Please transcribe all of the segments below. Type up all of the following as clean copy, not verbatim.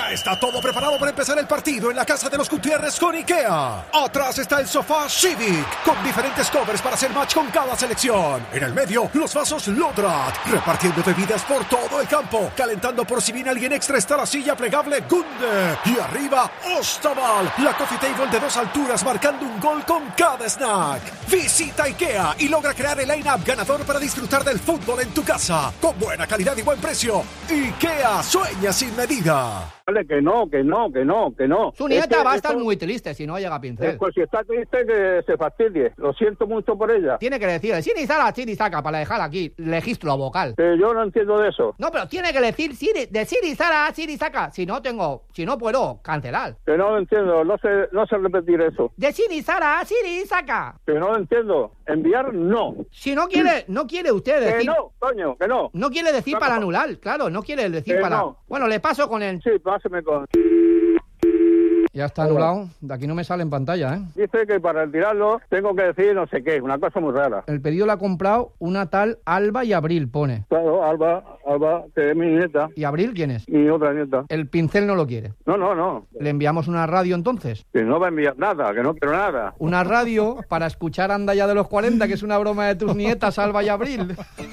Ya está todo preparado para empezar el partido en la casa de los Gutiérrez con IKEA. Atrás está el sofá Civic, con diferentes covers para hacer match con cada selección. En el medio, los vasos Lodrat, repartiendo bebidas por todo el campo. Calentando por si viene alguien extra está la silla plegable Gunde. Y arriba, Ostaval, la coffee table de 2 alturas marcando un gol con cada snack. Visita IKEA y logra crear el line-up ganador para disfrutar del fútbol en tu casa. Con buena calidad y buen precio. IKEA, sueña sin medida. Vale, que no. Su nieta va a estar muy triste si no llega Pincel. Pues si está triste, que se fastidie. Lo siento mucho por ella. Tiene que decir Siri-Sara, para dejar aquí registro vocal. Yo no entiendo de eso. No, pero tiene que decir Siri-Sara, Siri-Saca. Si no puedo cancelar. Que no lo entiendo, no sé repetir eso. De Siri-Sara, Siri-Saca. Que no lo entiendo. Enviar, no. Si no quiere usted decir... Que no, coño, que no. No quiere decir para anular, claro, no quiere decir para... No. Bueno, le paso con el... Sí, páseme con... Ya está anulado. De aquí no me sale en pantalla, ¿eh? Dice que para retirarlo tengo que decir no sé qué, una cosa muy rara. El pedido lo ha comprado una tal Alba y Abril, pone. Claro, Alba, que es mi nieta. ¿Y Abril quién es? Mi otra nieta. El Pincel no lo quiere. No. ¿Le enviamos una radio entonces? Que no va a enviar nada, que no quiero nada. Una radio para escuchar Anda ya de los 40, que es una broma de tus nietas, Alba y Abril.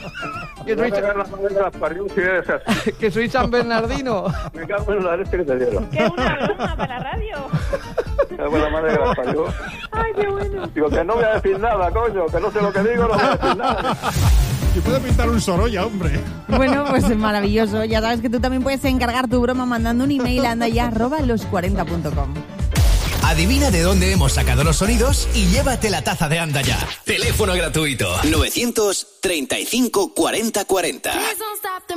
Que soy San Bernardino. Me cago en la leche que te dieron. ¡Qué una broma para la radio! La madre que las parió. ¡Ay, qué bueno! Digo, que no voy a decir nada, coño, que no sé lo que digo, no voy a decir nada. Y puede pintar un Sorolla, hombre. Bueno, pues es maravilloso. Ya sabes que tú también puedes encargar tu broma mandando un email a andaya@los40.com. Adivina de dónde hemos sacado los sonidos y llévate la taza de Anda Ya. Teléfono gratuito 935 40 40.